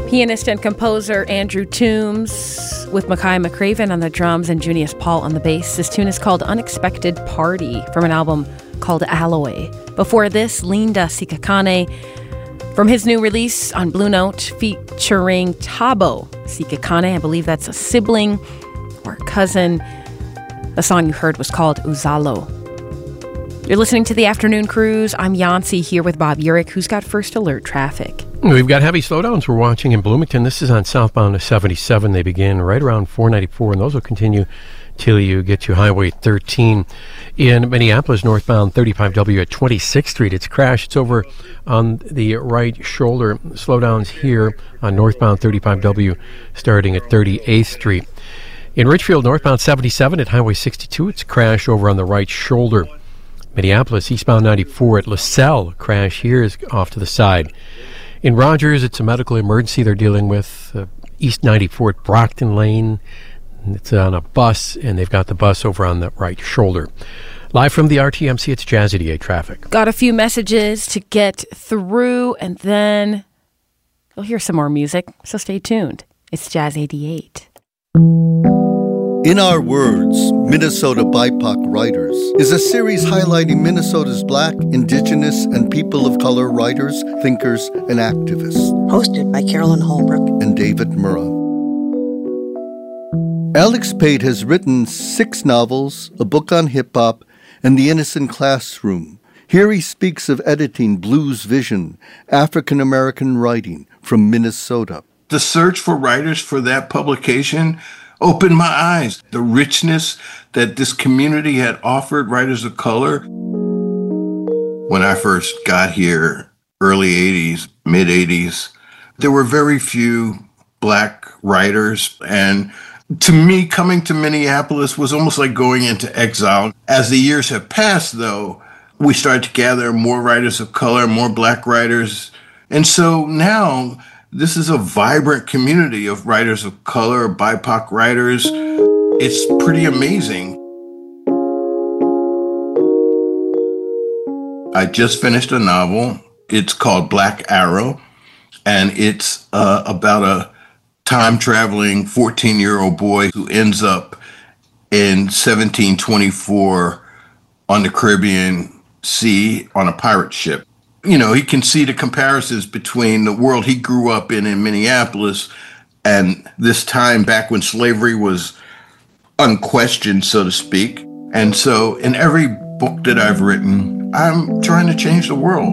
Pianist and composer Andrew Toombs with Makai McCraven on the drums and Junius Paul on the bass. This tune is called Unexpected Party from an album called Alloy. Before this, Linda Sikakane from his new release on Blue Note featuring Tabo Sikakane. I believe that's a sibling or cousin. The song you heard was called Uzalo. You're listening to The Afternoon Cruise. I'm Yancy here with Bob Urich, who's got first alert traffic. We've got heavy slowdowns we're watching in Bloomington. This is on southbound to 77. They begin right around 494, and those will continue till you get to Highway 13. In Minneapolis, northbound 35W at 26th Street. It's crashed. It's over on the right shoulder. Slowdowns here on northbound 35W starting at 38th Street. In Richfield, northbound 77 at Highway 62. It's crashed over on the right shoulder. Minneapolis, eastbound 94 at LaSalle. Crash here is off to the side. In Rogers, it's a medical emergency they're dealing with. East 94 at Brockton Lane. It's on a bus, and they've got the bus over on the right shoulder. Live from the RTMC, it's Jazz 88 traffic. Got a few messages to get through, and then you'll hear some more music, so stay tuned. It's Jazz 88. In Our Words, Minnesota BIPOC Writers is a series highlighting Minnesota's Black, Indigenous, and people of color writers, thinkers, and activists. Hosted by Carolyn Holbrook and David Murrah. Alex Pate has written 6 novels, a book on hip-hop, and The Innocent Classroom. Here he speaks of editing Blues Vision, African-American writing from Minnesota. The search for writers for that publication opened my eyes. The richness that this community had offered writers of color. When I first got here, early 80s, mid 80s, there were very few Black writers. And to me, coming to Minneapolis was almost like going into exile. As the years have passed, though, we started to gather more writers of color, more Black writers. And so now, this is a vibrant community of writers of color, BIPOC writers. It's pretty amazing. I just finished a novel. It's called Black Arrow, and it's about a time-traveling 14-year-old boy who ends up in 1724 on the Caribbean Sea on a pirate ship. You know, he can see the comparisons between the world he grew up in Minneapolis and this time back when slavery was unquestioned, so to speak. And so in every book that I've written, I'm trying to change the world.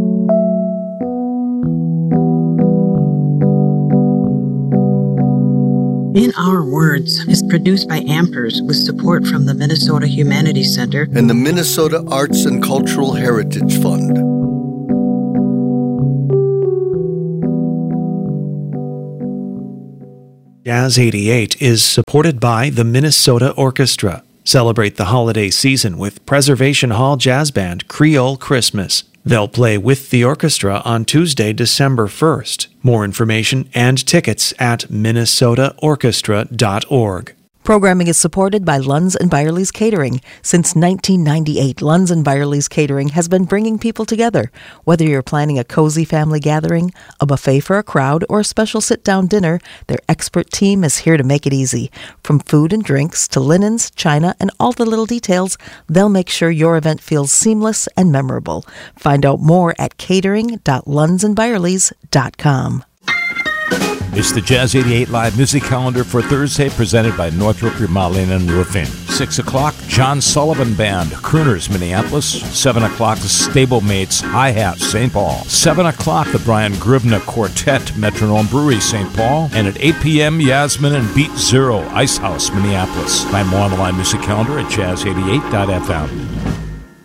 In Our Words is produced by Ampers with support from the Minnesota Humanities Center and the Minnesota Arts and Cultural Heritage Fund. Jazz 88 is supported by the Minnesota Orchestra. Celebrate the holiday season with Preservation Hall Jazz Band Creole Christmas. They'll play with the orchestra on Tuesday, December 1st. More information and tickets at minnesotaorchestra.org. Programming is supported by Lunds & Byerly's Catering. Since 1998, Lunds & Byerly's Catering has been bringing people together. Whether you're planning a cozy family gathering, a buffet for a crowd, or a special sit-down dinner, their expert team is here to make it easy. From food and drinks to linens, china, and all the little details, they'll make sure your event feels seamless and memorable. Find out more at catering.lundsandbyerlys.com. It's the Jazz 88 Live Music Calendar for Thursday, presented by Northrop Remodeling and Roofing. 6 o'clock, John Sullivan Band, Crooners, Minneapolis. 7 o'clock, the Stablemates, Hi-Hat, St. Paul. 7 o'clock, the Brian Gribna Quartet, Metronome Brewery, St. Paul. And at 8 p.m., Yasmin and Beat Zero, Ice House, Minneapolis. Find more on the Live Music Calendar at jazz88.fm.